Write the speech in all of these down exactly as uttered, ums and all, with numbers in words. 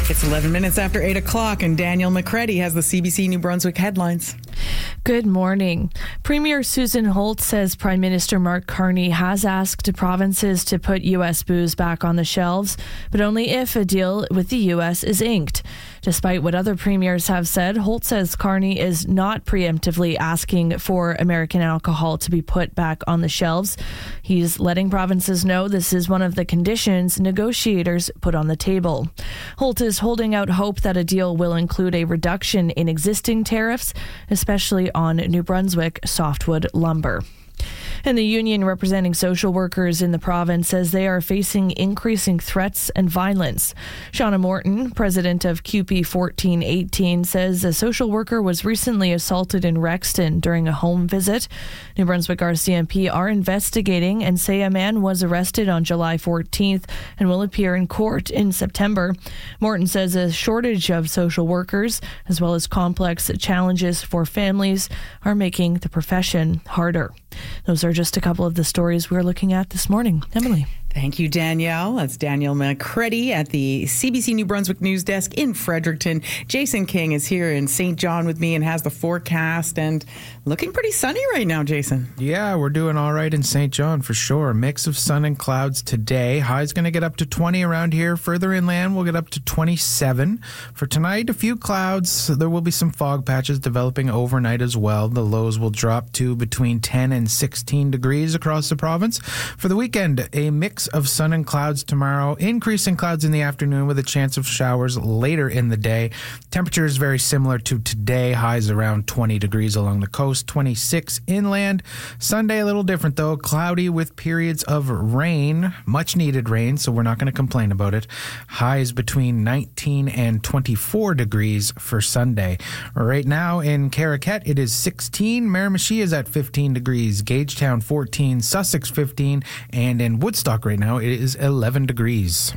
It's eleven minutes after eight o'clock, and Danielle McCready has the C B C New Brunswick headlines. Good morning. Premier Susan Holt says Prime Minister Mark Carney has asked provinces to put U S booze back on the shelves, but only if a deal with the U S is inked. Despite what other premiers have said, Holt says Carney is not preemptively asking for American alcohol to be put back on the shelves. He's letting provinces know this is one of the conditions negotiators put on the table. Holt is holding out hope that a deal will include a reduction in existing tariffs, especially on New Brunswick softwood lumber. And the union representing social workers in the province says they are facing increasing threats and violence. Shauna Morton, president of Q P fourteen eighteen, says a social worker was recently assaulted in Rexton during a home visit. New Brunswick R C M P are investigating and say a man was arrested on July fourteenth and will appear in court in September. Morton says a shortage of social workers, as well as complex challenges for families, are making the profession harder. Those are just a couple of the stories we're looking at this morning. Emily. Thank you, Danielle. That's Danielle McCready at the C B C New Brunswick News Desk in Fredericton. Jason King is here in Saint John with me and has the forecast, and looking pretty sunny right now, Jason. Yeah, we're doing all right in Saint John for sure. A mix of sun and clouds today. High's going to get up to twenty around here. Further inland, we'll get up to twenty-seven. For tonight, a few clouds. There will be some fog patches developing overnight as well. The lows will drop to between ten and sixteen degrees across the province. For the weekend, a mix of sun and clouds tomorrow, increasing clouds in the afternoon with a chance of showers later in the day. Temperature is very similar to today. Highs around twenty degrees along the coast, twenty-six inland. Sunday a little different though, cloudy with periods of rain, much needed rain, so we're not going to complain about it. Highs between nineteen and twenty-four degrees for Sunday. Right now in Caraquet it is sixteen, Miramichi is at fifteen degrees, Gagetown fourteen, Sussex fifteen, and in Woodstock right now it is eleven degrees.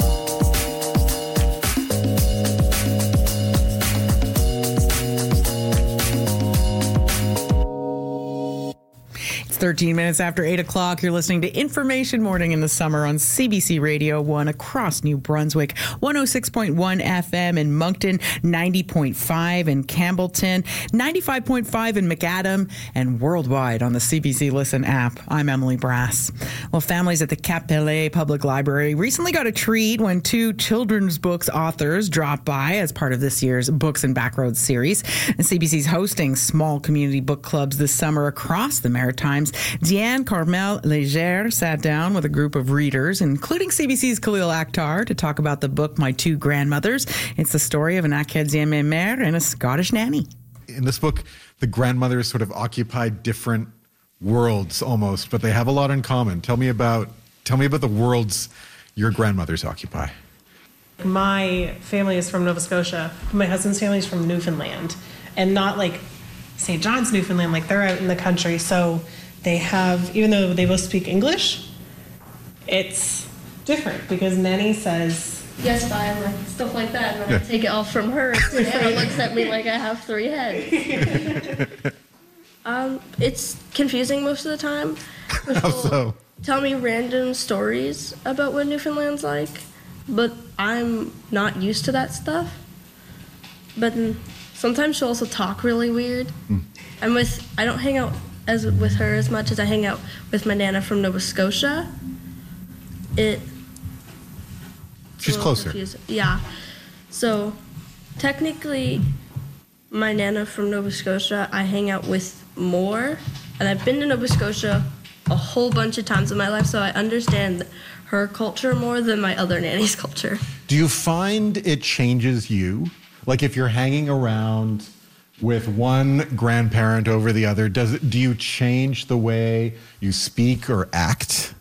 thirteen minutes after eight o'clock. You're listening to Information Morning in the Summer on C B C Radio one across New Brunswick, one oh six point one F M in Moncton, ninety point five in Campbellton, ninety-five point five in McAdam, and worldwide on the C B C Listen app. I'm Emily Brass. Well, families at the Cap Pelé Public Library recently got a treat when two children's books authors dropped by as part of this year's Books and Backroads series. And C B C's hosting small community book clubs this summer across the Maritimes. Diane Carmel Léger sat down with a group of readers, including C B C's Khalil Akhtar, to talk about the book My Two Grandmothers. It's the story of an Acadian mère and a Scottish nanny. In this book, the grandmothers sort of occupy different worlds almost, but they have a lot in common. Tell me about tell me about the worlds your grandmothers occupy. My family is from Nova Scotia. My husband's family is from Newfoundland, and not like Saint John's, Newfoundland, like they're out in the country. So they have, even though they both speak English, it's different because Nanny says, yes, bye, and like stuff like that, and then yeah. I take it off from her. And Anna looks at me like I have three heads. um, it's confusing most of the time. How so? Tell me random stories about what Newfoundland's like, but I'm not used to that stuff. But sometimes she'll also talk really weird. Mm. I'm with, I don't hang out as with her as much as I hang out with my Nana from Nova Scotia. It. She's closer. Confusing. Yeah. So, technically, my Nana from Nova Scotia, I hang out with more, and I've been to Nova Scotia a whole bunch of times in my life, so I understand her culture more than my other nanny's culture. Do you find it changes you? Like if you're hanging around with one grandparent over the other, does it, do you change the way you speak or act?